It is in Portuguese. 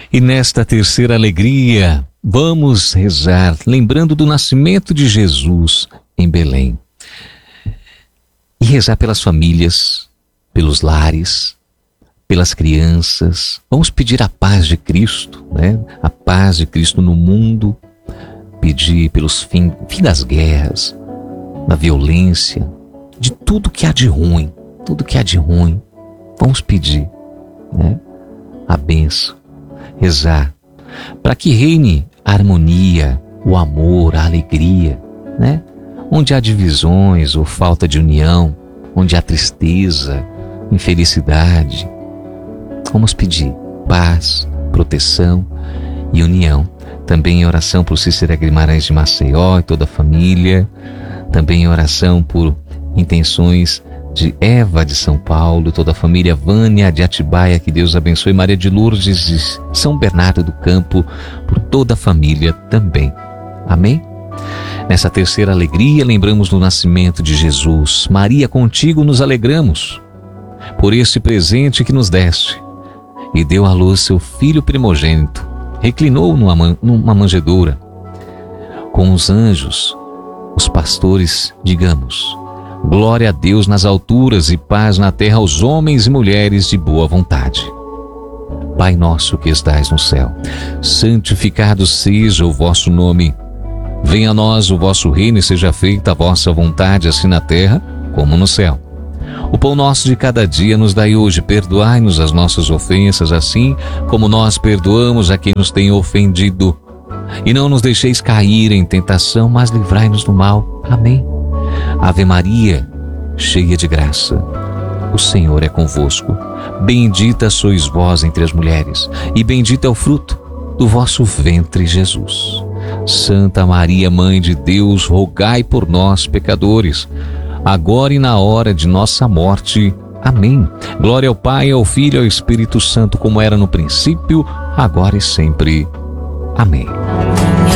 E nesta terceira alegria, vamos rezar, lembrando do nascimento de Jesus em Belém. E rezar pelas famílias, pelos lares, pelas crianças. Vamos pedir a paz de Cristo, né? A paz de Cristo no mundo. Pedir pelos fim das guerras, da violência, de tudo que há de ruim. Tudo que há de ruim. Vamos pedir, né? A bênção. Rezar para que reine a harmonia, o amor, a alegria, né? Onde há divisões ou falta de união, onde há tristeza, infelicidade, vamos pedir paz, proteção e união. Também em oração por Cícera Guimarães de Maceió e toda a família. Também em oração por intenções de Eva de São Paulo, toda a família. Vânia de Atibaia, que Deus abençoe. Maria de Lourdes de São Bernardo do Campo, por toda a família também. Amém? Nessa terceira alegria, lembramos do nascimento de Jesus. Maria, contigo nos alegramos por esse presente que nos deste, e deu à luz seu filho primogênito. Reclinou numa manjedoura. Com os anjos, os pastores, digamos: glória a Deus nas alturas e paz na terra aos homens e mulheres de boa vontade. Pai nosso que estais no céu, santificado seja o vosso nome. Venha a nós o vosso reino e seja feita a vossa vontade, assim na terra como no céu. O pão nosso de cada dia nos dai hoje. Perdoai-nos as nossas ofensas, assim como nós perdoamos a quem nos tem ofendido. E não nos deixeis cair em tentação, mas livrai-nos do mal. Amém. Ave Maria, cheia de graça, o Senhor é convosco. Bendita sois vós entre as mulheres, e bendito é o fruto do vosso ventre, Jesus. Santa Maria, Mãe de Deus, rogai por nós, pecadores, agora e na hora de nossa morte. Amém. Glória ao Pai, ao Filho e ao Espírito Santo, como era no princípio, agora e sempre. Amém.